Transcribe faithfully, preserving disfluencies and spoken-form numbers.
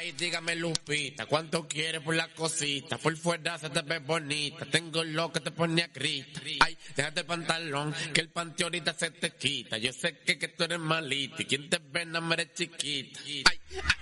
Ay, dígame Lupita, ¿cuánto quieres por la cosita? Por fuera se te ve bonita, tengo lo que te pone a grita. Ay, déjate el pantalón, que el panty ahorita se te quita. Yo sé que, que tú eres malita y quien te ve no me eres chiquita. Ay,